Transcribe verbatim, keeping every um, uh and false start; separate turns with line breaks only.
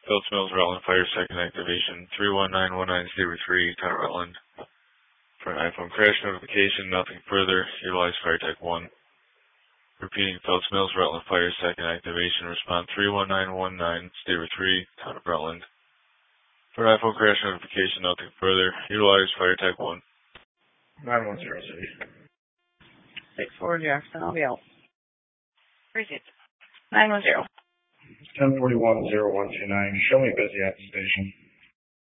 Phillips Mills, Rutland Fire, second activation, three one nine one nine zero three, Town of Rutland. For an iPhone crash notification, nothing further, utilize FireTech one. Repeating, Phillips Mills, Rutland Fire, second activation, respond three one nine one nine zero three, Town of Rutland. For an iPhone crash notification, nothing further, utilize FireTech one.
nine one zero City.
six four Jackson, I'll be out.
Received.
nine one zero.
ten forty-one, zero one two nine. Show me busy at the station.